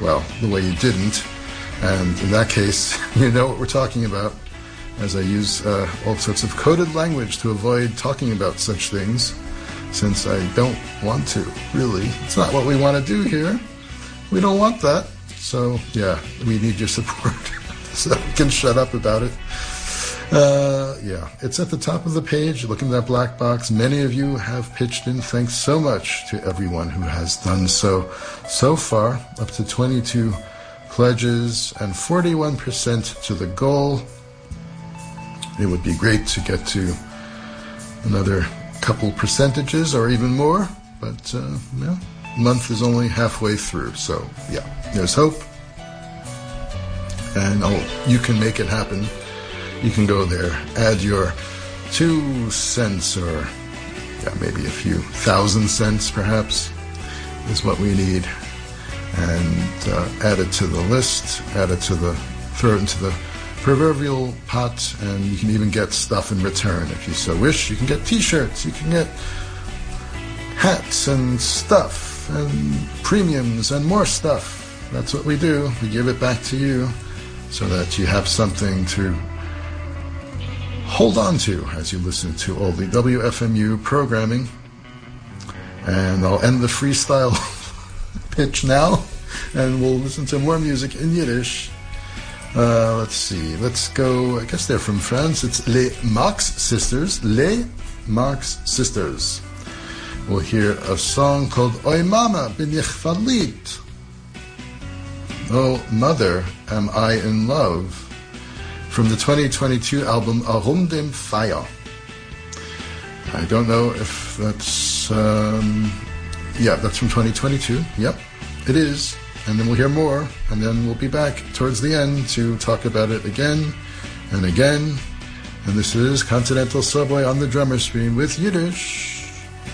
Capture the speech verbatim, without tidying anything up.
well, the way you didn't. And in that case, you know what we're talking about, as I use uh, all sorts of coded language to avoid talking about such things, since I don't want to, really. It's not what we want to do here. We don't want that. So, yeah, we need your support so we can shut up about it. Uh, yeah, it's at the top of the page. Look in that black box. Many of you have pitched in. Thanks so much to everyone who has done so. So far, up to twenty-two pledges and forty-one percent to the goal. It would be great to get to another couple percentages or even more, but uh, yeah, month is only halfway through, so yeah, there's hope, and oh, you can make it happen. You can go there, add your two cents or yeah, maybe a few thousand cents perhaps is what we need, and uh, add it to the list, add it to the, throw it into the proverbial pot, and you can even get stuff in return if you so wish. You can get t-shirts, you can get hats and stuff and premiums and more stuff. That's what we do. We give it back to you so that you have something to hold on to as you listen to all the W F M U programming. And I'll end the freestyle pitch now, and we'll listen to more music in Yiddish. Uh, let's see, let's go, I guess they're from France. It's Les Marx Sisters, Les Marx Sisters. We'll hear a song called Oy Mama, bin ich verliebt. Oh, Mother, Am I in Love? From the twenty twenty-two album Arum dem Feuer. I don't know if that's, um, yeah, that's from twenty twenty-two. Yep, it is. And then we'll hear more, and then we'll be back towards the end to talk about it again and again. And this is Continental Subway on the drummer screen with Yiddish.